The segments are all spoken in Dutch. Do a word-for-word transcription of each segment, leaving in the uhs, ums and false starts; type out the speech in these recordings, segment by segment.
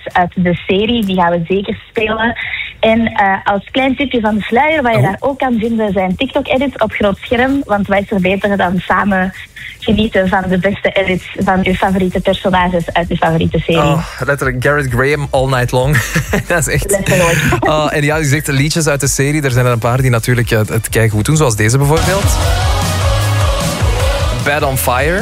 uit de serie. Die gaan we zeker spelen. En uh, als klein tipje van de sluier, wat je oh. daar ook kan vinden, zijn TikTok-edits op groot scherm. Want wat is er beter dan samen genieten van de beste edits van uw favoriete personages uit uw favoriete serie. Oh, letterlijk Garrett Graham all night long. Dat is echt... Letterlijk. Oh, en ja, je zegt liedjes uit de serie. Er zijn er een paar die natuurlijk het, het keigoed doen. Zoals deze bijvoorbeeld. Bad on Fire.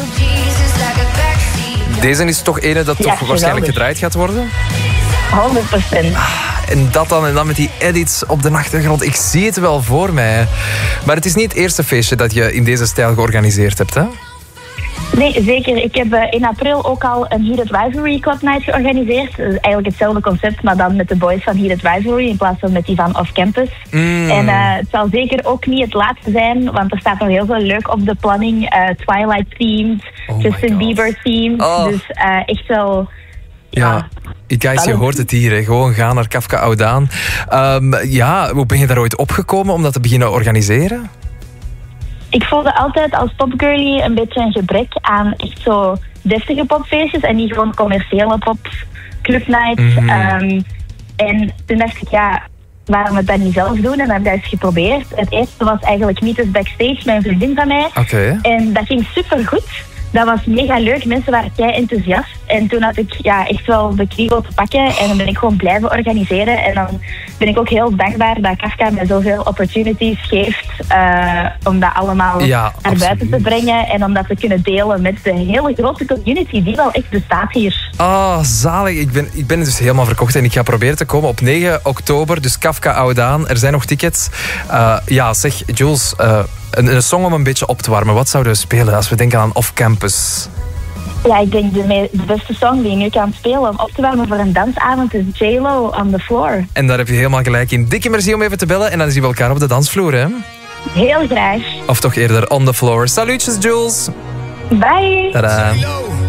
Deze is toch ene dat toch ja, waarschijnlijk gedraaid gaat worden? honderd procent. En dat dan, en dan met die edits op de achtergrond. Ik zie het wel voor mij. Maar het is niet het eerste feestje dat je in deze stijl georganiseerd hebt, hè? Nee, zeker. Ik heb uh, in april ook al een Heated Rivalry Club Night georganiseerd. Dus eigenlijk hetzelfde concept, maar dan met de boys van Heated Rivalry in plaats van met die van Off Campus. Mm. En uh, het zal zeker ook niet het laatste zijn, want er staat nog heel veel leuk op de planning. Uh, Twilight themed, oh Justin Bieber themed. Oh. Dus uh, echt wel... Ja, ja guys, je hoort het hier. Hè. Gewoon gaan naar Kafka Oudaan. Um, ja, hoe ben je daar ooit opgekomen om dat te beginnen organiseren? Ik voelde altijd als popgirlie een beetje een gebrek aan echt zo deftige popfeestjes en niet gewoon commerciële pop clubnights. Mm-hmm. Um, en toen dacht ik, ja, waarom we het dan niet zelf doen? En dan heb ik dat eens geprobeerd. Het eerste was eigenlijk Meet Us Backstage, mijn vriendin van mij. Okay. En dat ging supergoed. Dat was mega leuk. Mensen waren kei enthousiast. En toen had ik ja, echt wel de kriegel te pakken. En dan ben ik gewoon blijven organiseren. En dan ben ik ook heel dankbaar dat Kafka mij zoveel opportunities geeft. Uh, om dat allemaal ja, naar absoluut. buiten te brengen. En om dat te kunnen delen met de hele grote community die wel echt bestaat hier. Oh, zalig. Ik ben, ik ben dus helemaal verkocht. En ik ga proberen te komen op negen oktober. Dus Kafka Oudaan. Er zijn nog tickets. Uh, ja, zeg, Jules... Uh, Een, een song om een beetje op te warmen. Wat zouden we spelen als we denken aan Off Campus? Ja, ik denk de, me- de beste song die je nu kan spelen om op te warmen voor een dansavond is J Lo on the Floor. En daar heb je helemaal gelijk in. Dikke merci om even te bellen en dan zien we elkaar op de dansvloer, hè? Heel graag. Of toch eerder on the floor. Salutjes, Jules. Bye. Tadaa.